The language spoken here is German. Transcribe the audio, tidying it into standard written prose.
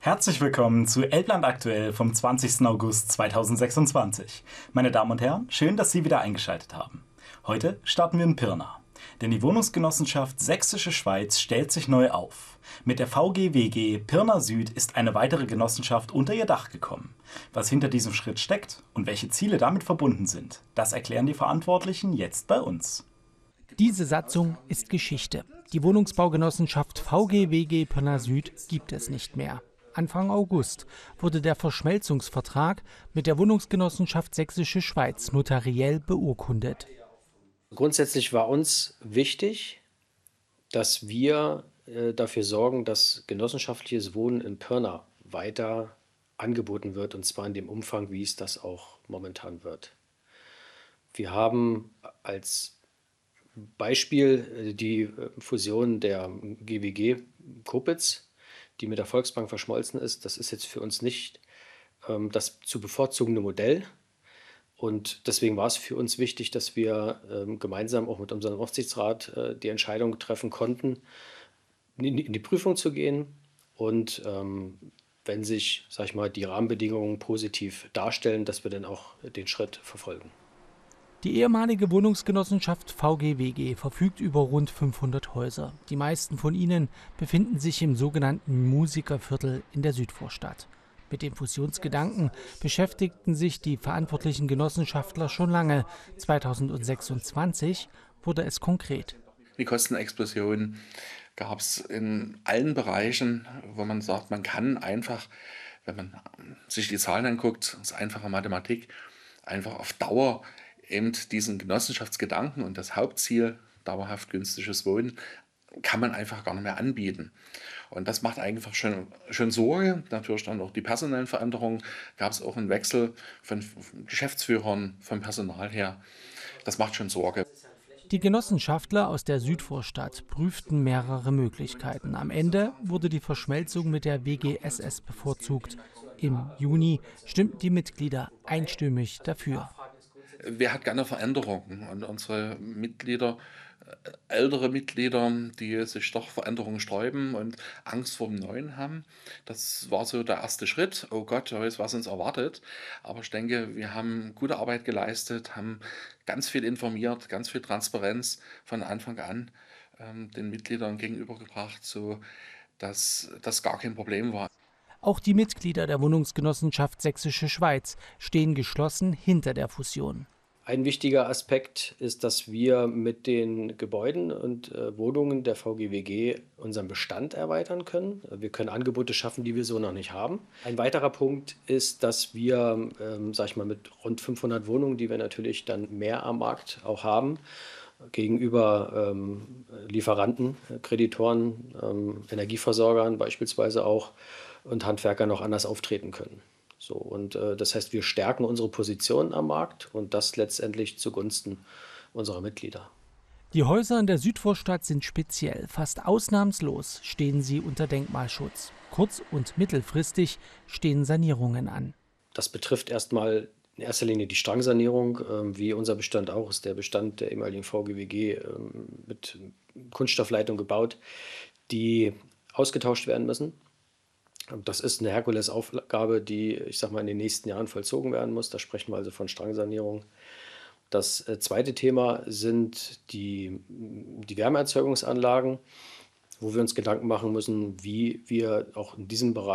Herzlich willkommen zu Elbland aktuell vom 20. August 2026. Meine Damen und Herren, schön, dass Sie wieder eingeschaltet haben. Heute starten wir in Pirna. Denn die Wohnungsgenossenschaft Sächsische Schweiz stellt sich neu auf. Mit der VGWG Pirna Süd ist eine weitere Genossenschaft unter ihr Dach gekommen. Was hinter diesem Schritt steckt und welche Ziele damit verbunden sind, das erklären die Verantwortlichen jetzt bei uns. Diese Satzung ist Geschichte. Die Wohnungsbaugenossenschaft VGWG Pirna Süd gibt es nicht mehr. Anfang August wurde der Verschmelzungsvertrag mit der Wohnungsgenossenschaft Sächsische Schweiz notariell beurkundet. Grundsätzlich war uns wichtig, dass wir dafür sorgen, dass genossenschaftliches Wohnen in Pirna weiter angeboten wird, und zwar in dem Umfang, wie es das auch momentan wird. Wir haben als Beispiel die Fusion der GWG Kopitz, die mit der Volksbank verschmolzen ist. Das ist jetzt für uns nicht das zu bevorzugende Modell. Und deswegen war es für uns wichtig, dass wir gemeinsam auch mit unserem Aufsichtsrat die Entscheidung treffen konnten, in die Prüfung zu gehen. Und wenn sich, sag ich mal, die Rahmenbedingungen positiv darstellen, dass wir dann auch den Schritt verfolgen. Die ehemalige Wohnungsgenossenschaft VGWG verfügt über rund 500 Häuser. Die meisten von ihnen befinden sich im sogenannten Musikerviertel in der Südvorstadt. Mit dem Fusionsgedanken beschäftigten sich die verantwortlichen Genossenschaftler schon lange. 2026 wurde es konkret. Die Kostenexplosion gab es in allen Bereichen, wo man sagt, man kann einfach, wenn man sich die Zahlen anguckt, das ist einfache Mathematik, einfach auf Dauer eben diesen Genossenschaftsgedanken und das Hauptziel, dauerhaft günstiges Wohnen, kann man einfach gar nicht mehr anbieten. Und das macht einfach schon Sorge. Natürlich dann auch die personellen Veränderungen. Gab es auch einen Wechsel von Geschäftsführern, vom Personal her. Das macht schon Sorge. Die Genossenschaftler aus der Südvorstadt prüften mehrere Möglichkeiten. Am Ende wurde die Verschmelzung mit der WGSS bevorzugt. Im Juni stimmten die Mitglieder einstimmig dafür. Wer hat gerne Veränderungen? Und unsere Mitglieder, ältere Mitglieder, die sich doch Veränderungen sträuben und Angst vor dem Neuen haben, das war so der erste Schritt. Oh Gott, wer weiß, was uns erwartet. Aber ich denke, wir haben gute Arbeit geleistet, haben ganz viel informiert, ganz viel Transparenz von Anfang an den Mitgliedern gegenübergebracht, so dass das gar kein Problem war. Auch die Mitglieder der Wohnungsgenossenschaft Sächsische Schweiz stehen geschlossen hinter der Fusion. Ein wichtiger Aspekt ist, dass wir mit den Gebäuden und Wohnungen der VGWG unseren Bestand erweitern können. Wir können Angebote schaffen, die wir so noch nicht haben. Ein weiterer Punkt ist, dass wir, sag ich mal, mit rund 500 Wohnungen, die wir natürlich dann mehr am Markt auch haben, gegenüber Lieferanten, Kreditoren, Energieversorgern beispielsweise auch und Handwerkern noch anders auftreten können. So, und das heißt, wir stärken unsere Position am Markt und das letztendlich zugunsten unserer Mitglieder. Die Häuser in der Südvorstadt sind speziell. Fast ausnahmslos stehen sie unter Denkmalschutz. Kurz- und mittelfristig stehen Sanierungen an. Das betrifft erstmal in erster Linie die Strangsanierung. Wie unser Bestand auch, ist der Bestand der ehemaligen VGWG mit Kunststoffleitung gebaut, die ausgetauscht werden müssen. Das ist eine Herkulesaufgabe, die, ich sag mal, in den nächsten Jahren vollzogen werden muss. Da sprechen wir also von Strangsanierung. Das zweite Thema sind die Wärmeerzeugungsanlagen, wo wir uns Gedanken machen müssen, wie wir auch in diesem Bereich